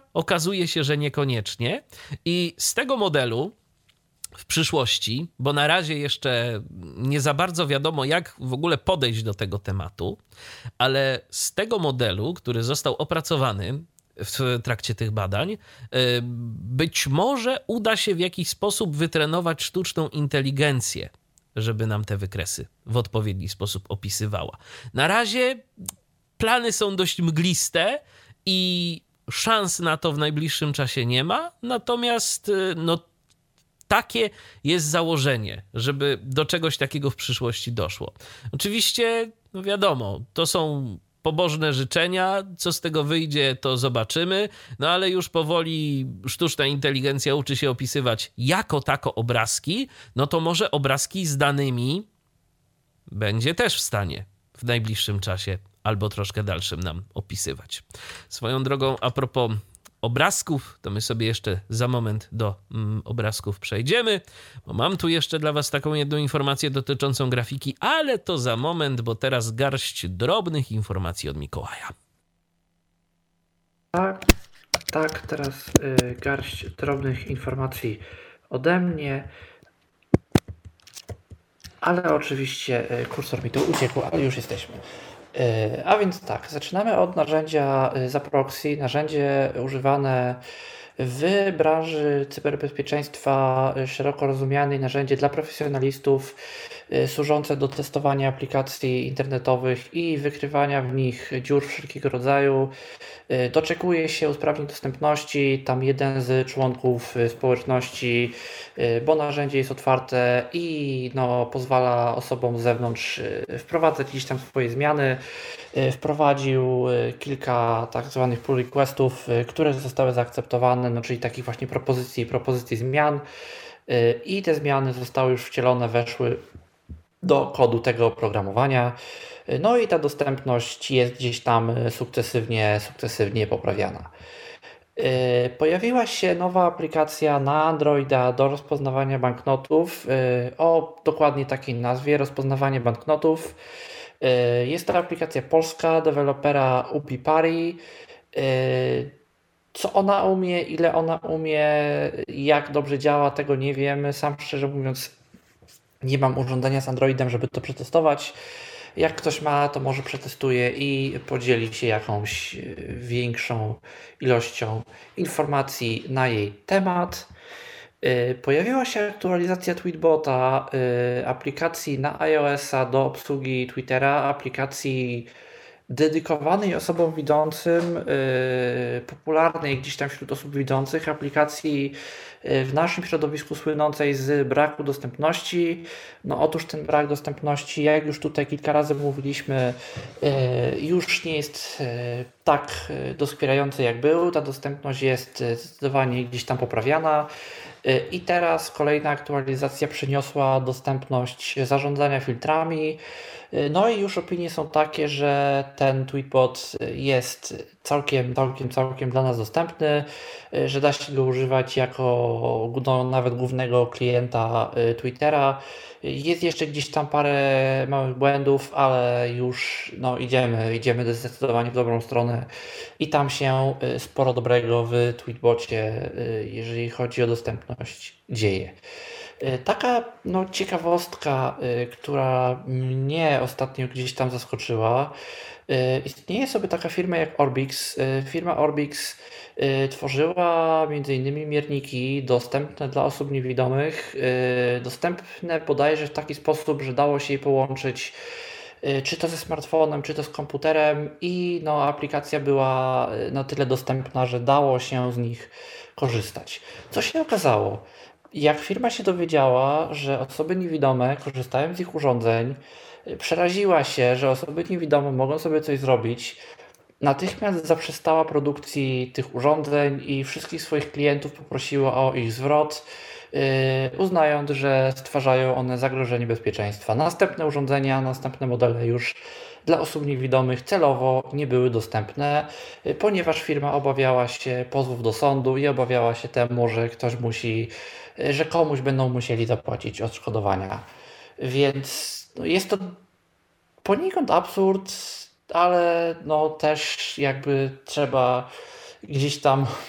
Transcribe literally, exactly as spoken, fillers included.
okazuje się, że niekoniecznie. I z tego modelu w przyszłości, bo na razie jeszcze nie za bardzo wiadomo, jak w ogóle podejść do tego tematu, ale z tego modelu, który został opracowany w trakcie tych badań, być może uda się w jakiś sposób wytrenować sztuczną inteligencję, żeby nam te wykresy w odpowiedni sposób opisywała. Na razie plany są dość mgliste i szans na to w najbliższym czasie nie ma, natomiast no, takie jest założenie, żeby do czegoś takiego w przyszłości doszło. Oczywiście, no wiadomo, to są pobożne życzenia, co z tego wyjdzie, to zobaczymy, no ale już powoli sztuczna inteligencja uczy się opisywać jako tako obrazki, no to może obrazki z danymi będzie też w stanie w najbliższym czasie albo troszkę dalszym nam opisywać. Swoją drogą, a propos obrazków, to my sobie jeszcze za moment do mm, obrazków przejdziemy, bo mam tu jeszcze dla was taką jedną informację dotyczącą grafiki, ale to za moment, bo teraz garść drobnych informacji od Mikołaja. Tak, tak, teraz y, garść drobnych informacji ode mnie, ale oczywiście y, kursor mi tu uciekł, ale już jesteśmy. A więc tak, zaczynamy od narzędzia Zaproxy, narzędzie używane w branży cyberbezpieczeństwa szeroko rozumianej, narzędzie dla profesjonalistów służące do testowania aplikacji internetowych i wykrywania w nich dziur wszelkiego rodzaju. Doczekuje się usprawnień dostępności, tam jeden z członków społeczności, bo narzędzie jest otwarte i no, pozwala osobom z zewnątrz wprowadzać gdzieś tam swoje zmiany. Wprowadził kilka tak zwanych pull requestów, które zostały zaakceptowane, no, czyli takich właśnie propozycji, propozycji zmian i te zmiany zostały już wcielone, weszły do kodu tego oprogramowania. No i ta dostępność jest gdzieś tam sukcesywnie, sukcesywnie poprawiana. Pojawiła się nowa aplikacja na Androida do rozpoznawania banknotów o dokładnie takiej nazwie, rozpoznawanie banknotów. Jest to aplikacja polska, dewelopera Upipari. Co ona umie, ile ona umie, jak dobrze działa, tego nie wiem. Sam szczerze mówiąc nie mam urządzenia z Androidem, żeby to przetestować. Jak ktoś ma, to może przetestuje i podzieli się jakąś większą ilością informacji na jej temat. Pojawiła się aktualizacja Tweetbota, aplikacji na iOS-a do obsługi Twittera, aplikacji dedykowanej osobom widzącym, popularnej gdzieś tam wśród osób widzących, aplikacji w naszym środowisku słynącej z braku dostępności. No otóż ten brak dostępności, jak już tutaj kilka razy mówiliśmy, już nie jest tak doskwierający jak był. Ta dostępność jest zdecydowanie gdzieś tam poprawiana. I teraz kolejna aktualizacja przyniosła dostępność zarządzania filtrami. No i już opinie są takie, że ten Tweetbot jest całkiem, całkiem, całkiem dla nas dostępny, że da się go używać jako no, nawet głównego klienta Twittera. Jest jeszcze gdzieś tam parę małych błędów, ale już no, idziemy, idziemy zdecydowanie w dobrą stronę i tam się sporo dobrego w Tweetbocie, jeżeli chodzi o dostępność, dzieje. Taka no, ciekawostka, która mnie ostatnio gdzieś tam zaskoczyła. Istnieje sobie taka firma jak Orbix. Firma Orbix tworzyła między innymi mierniki dostępne dla osób niewidomych. Dostępne bodajże w taki sposób, że dało się je połączyć czy to ze smartfonem, czy to z komputerem i no, aplikacja była na tyle dostępna, że dało się z nich korzystać. Co się okazało? Jak firma się dowiedziała, że osoby niewidome korzystają z ich urządzeń, przeraziła się, że osoby niewidome mogą sobie coś zrobić, natychmiast zaprzestała produkcji tych urządzeń i wszystkich swoich klientów poprosiła o ich zwrot, yy, uznając, że stwarzają one zagrożenie bezpieczeństwa. Następne urządzenia, następne modele już dla osób niewidomych celowo nie były dostępne, ponieważ firma obawiała się pozwów do sądu i obawiała się temu, że ktoś musi, że komuś będą musieli zapłacić odszkodowania. Więc no, jest to poniekąd absurd, ale no też jakby trzeba gdzieś tam